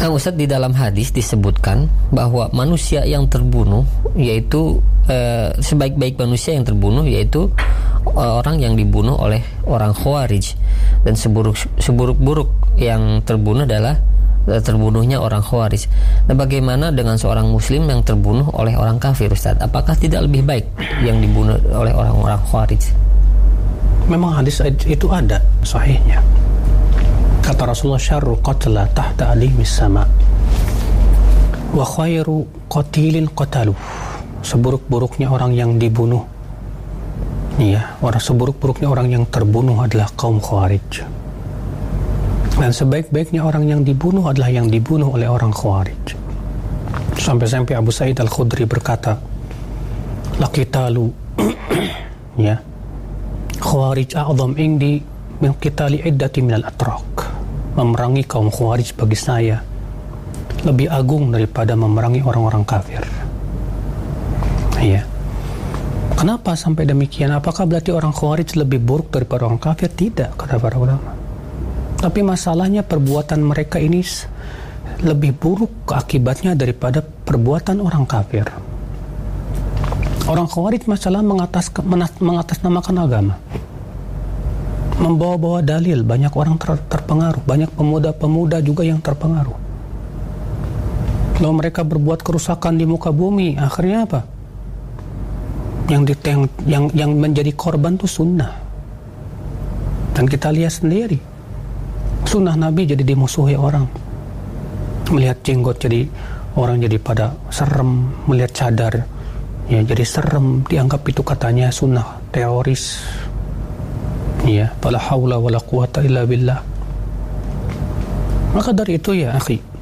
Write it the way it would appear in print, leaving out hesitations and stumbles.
Ustadz, di dalam hadis disebutkan bahwa manusia yang terbunuh yaitu sebaik-baik manusia yang terbunuh yaitu orang yang dibunuh oleh orang Khawarij, dan seburuk-buruk yang terbunuh adalah terbunuhnya orang Khawarij. Nah, bagaimana dengan seorang muslim yang terbunuh oleh orang kafir, Ustadz? Apakah tidak lebih baik yang dibunuh oleh orang-orang Khawarij? Memang hadis itu ada sahihnya. Kata Rasulullah, syarrul qatla tahta alimis sama wa khairu qatilin qataluh. Seburuk-buruknya orang yang dibunuh, seburuk-buruknya orang yang terbunuh adalah kaum Khawarij. Dan sebaik-baiknya orang yang dibunuh adalah yang dibunuh oleh orang Khawarij. Sampai-sampai Abu Sa'id Al-Khudri berkata, laqitalu Khawarij a'zam indi min qitali iddati minal atraq. Memerangi kaum Khawarij bagi saya lebih agung daripada memerangi orang-orang kafir. Kenapa sampai demikian? Apakah berarti orang Khawarij lebih buruk daripada orang kafir? Tidak, kata para ulama. Tapi masalahnya perbuatan mereka ini lebih buruk akibatnya daripada perbuatan orang kafir. Orang Khawarij masalah mengatasnamakan agama, membawa-bawa dalil, banyak orang terpengaruh, banyak pemuda-pemuda juga yang terpengaruh. Lalu mereka berbuat kerusakan di muka bumi, akhirnya apa? Yang menjadi korban itu sunnah. Dan kita lihat sendiri, sunnah Nabi jadi dimusuhi orang. Melihat jenggot jadi orang jadi pada serem, melihat cadar jadi serem, dianggap itu katanya sunnah teroris. Fala haula wala quwata illa billah. Maka dari itu ya akhi,